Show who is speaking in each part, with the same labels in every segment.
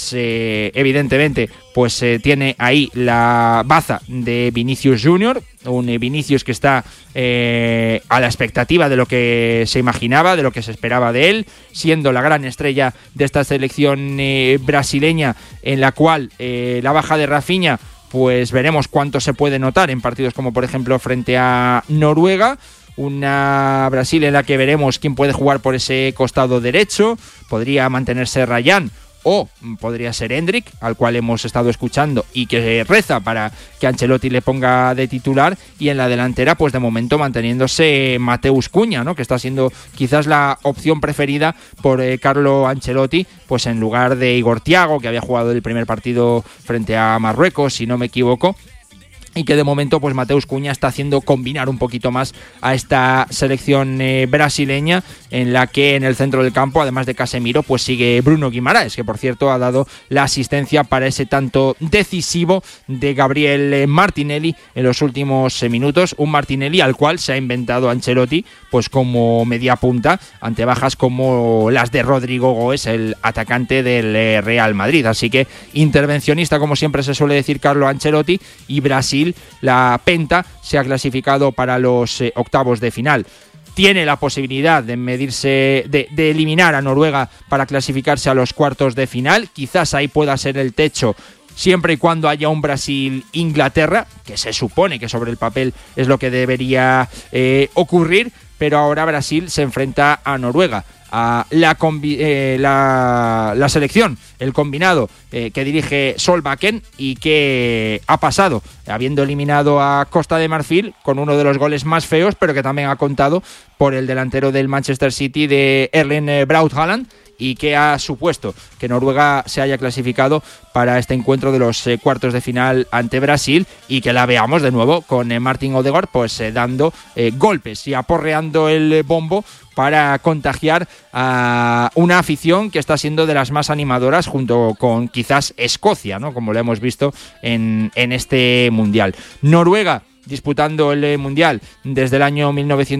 Speaker 1: pues evidentemente pues tiene ahí la baza de Vinicius Junior, un Vinicius que está a la expectativa de lo que se imaginaba, de lo que se esperaba de él, siendo la gran estrella de esta selección brasileña, en la cual la baja de Rafinha, pues veremos cuánto se puede notar en partidos como por ejemplo frente a Noruega. Una Brasil en la que veremos quién puede jugar por ese costado derecho. Podría mantenerse Ryan o podría ser Endrick, al cual hemos estado escuchando y que reza para que Ancelotti le ponga de titular. Y en la delantera, pues de momento manteniéndose Mateus Cunha, ¿no?, que está siendo quizás la opción preferida por Carlo Ancelotti, pues en lugar de Igor Thiago, que había jugado el primer partido frente a Marruecos, si no me equivoco. Y que de momento pues Mateus Cunha está haciendo combinar un poquito más a esta selección brasileña, en la que en el centro del campo, además de Casemiro, pues sigue Bruno Guimaraes, que por cierto ha dado la asistencia para ese tanto decisivo de Gabriel Martinelli en los últimos minutos. Un Martinelli al cual se ha inventado Ancelotti pues como media punta ante bajas como las de Rodrigo Goes, el atacante del Real Madrid. Así que intervencionista, como siempre se suele decir, Carlo Ancelotti, y Brasil, la Penta, se ha clasificado para los octavos de final. Tiene la posibilidad de medirse, de eliminar a Noruega para clasificarse a los cuartos de final. Quizás ahí pueda ser el techo, siempre y cuando haya un Brasil-Inglaterra, que se supone que sobre el papel es lo que debería ocurrir, pero ahora Brasil se enfrenta a Noruega. A la selección, el combinado que dirige Solbakken y que ha pasado, habiendo eliminado a Costa de Marfil con uno de los goles más feos, pero que también ha contado por el delantero del Manchester City, de Erling Braut Haaland, y que ha supuesto que Noruega se haya clasificado para este encuentro de los cuartos de final ante Brasil, y que la veamos de nuevo con Martin Odegaard pues dando golpes y aporreando el bombo para contagiar a una afición que está siendo de las más animadoras, junto con quizás Escocia, ¿no?, como lo hemos visto en este Mundial. Noruega disputando el Mundial desde el año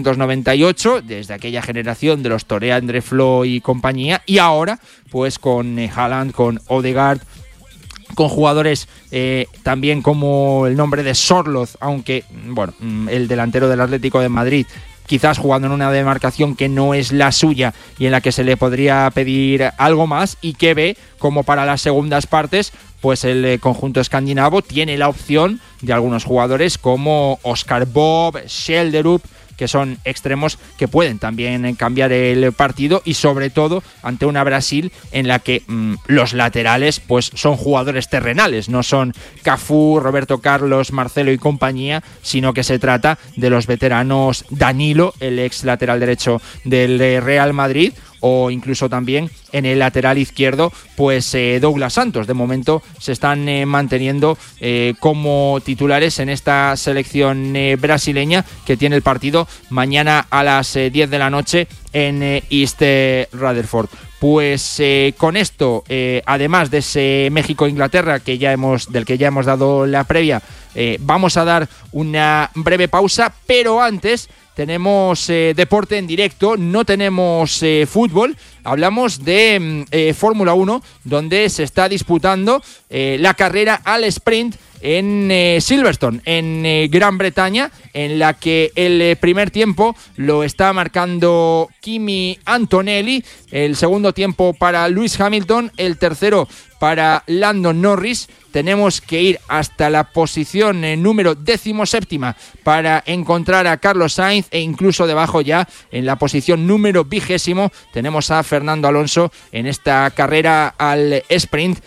Speaker 1: 1998, desde aquella generación de los Tore Andre Flo y compañía, y ahora pues con Haaland, con Odegaard, con jugadores también como el nombre de Sorloth, aunque bueno, el delantero del Atlético de Madrid quizás jugando en una demarcación que no es la suya y en la que se le podría pedir algo más, y que ve como para las segundas partes pues el conjunto escandinavo tiene la opción de algunos jugadores como Oscar Bob, Schelderup, que son extremos que pueden también cambiar el partido, y sobre todo ante una Brasil en la que los laterales pues son jugadores terrenales, no son Cafú, Roberto Carlos, Marcelo y compañía, sino que se trata de los veteranos Danilo, el ex lateral derecho del Real Madrid, o incluso también en el lateral izquierdo pues Douglas Santos. De momento se están manteniendo como titulares en esta selección brasileña, que tiene el partido mañana a las 10 de la noche en East Rutherford. Pues con esto, además de ese México-Inglaterra del que ya hemos dado la previa, vamos a dar una breve pausa, pero antes tenemos deporte en directo, no tenemos fútbol. Hablamos de Fórmula 1, donde se está disputando la carrera al sprint en Silverstone, en Gran Bretaña, en la que el primer tiempo lo está marcando Kimi Antonelli, el segundo tiempo para Lewis Hamilton, el tercero para Lando Norris. Tenemos que ir hasta la posición número 17 para encontrar a Carlos Sainz, e incluso debajo ya en la posición número 20 tenemos a Fernando Alonso en esta carrera al sprint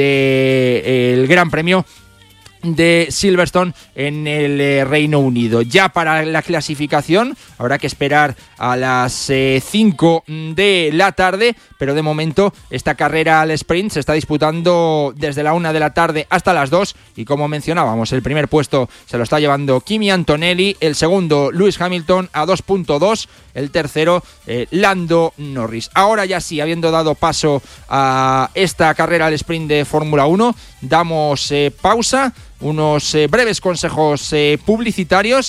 Speaker 1: del Gran Premio de Silverstone en el Reino Unido. Ya para la clasificación habrá que esperar a las 5 de la tarde, pero de momento esta carrera al sprint se está disputando desde la 1 de la tarde hasta las 2, y como mencionábamos, el primer puesto se lo está llevando Kimi Antonelli, el segundo Lewis Hamilton a 2.2, el tercero Lando Norris. Ahora ya sí, habiendo dado paso a esta carrera al sprint de Fórmula 1, damos pausa, unos breves consejos publicitarios,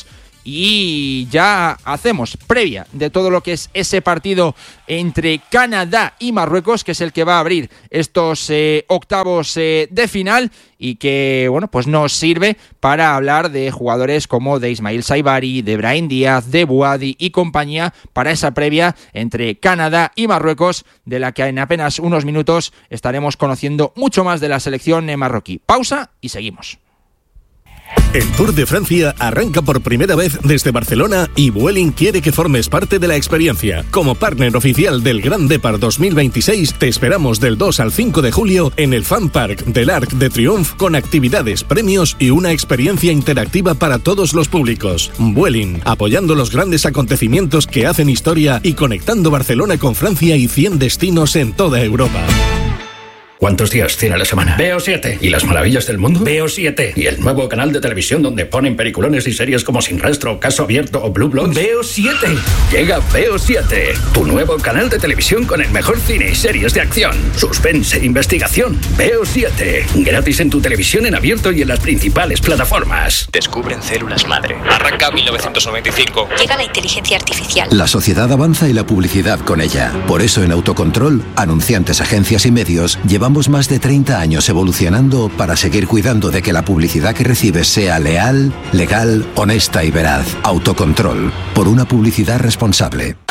Speaker 1: y ya hacemos previa de todo lo que es ese partido entre Canadá y Marruecos, que es el que va a abrir estos octavos de final y que, bueno, pues nos sirve para hablar de jugadores como de Ismail Saibari, de Brahim Díaz, de Bouhaddi y compañía para esa previa entre Canadá y Marruecos, de la que en apenas unos minutos estaremos conociendo mucho más de la selección marroquí. Pausa y seguimos.
Speaker 2: El Tour de Francia arranca por primera vez desde Barcelona y Vueling quiere que formes parte de la experiencia. Como partner oficial del Grand Depart 2026, te esperamos del 2 al 5 de julio en el Fan Park del Arc de Triomphe con actividades, premios y una experiencia interactiva para todos los públicos. Vueling, apoyando los grandes acontecimientos que hacen historia y conectando Barcelona con Francia y 100 destinos en toda Europa.
Speaker 3: ¿Cuántos días tiene la semana? Veo 7. ¿Y las maravillas del mundo? Veo 7. ¿Y el nuevo canal de televisión donde ponen peliculones y series como Sin Rastro, Caso Abierto o Blue Bloods? Veo 7. Llega Veo 7, tu nuevo canal de televisión con el mejor cine y series de acción, suspense, investigación. Veo 7. Gratis en tu televisión en abierto y en las principales plataformas.
Speaker 4: Descubren células madre. Arranca 1995.
Speaker 5: Llega la inteligencia artificial.
Speaker 6: La sociedad avanza y la publicidad con ella. Por eso en Autocontrol, anunciantes, agencias y medios, llevamos más de 30 años evolucionando para seguir cuidando de que la publicidad que recibes sea leal, legal, honesta y veraz. Autocontrol, por una publicidad responsable.